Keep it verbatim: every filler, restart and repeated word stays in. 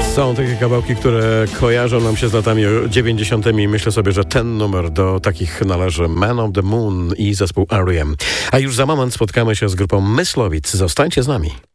Są takie kawałki, które kojarzą nam się z latami dziewięćdziesiątymi. Myślę sobie, że ten numer do takich należy. Man of the Moon i zespół R E M. A już za moment spotkamy się z grupą Myslowic. Zostańcie z nami.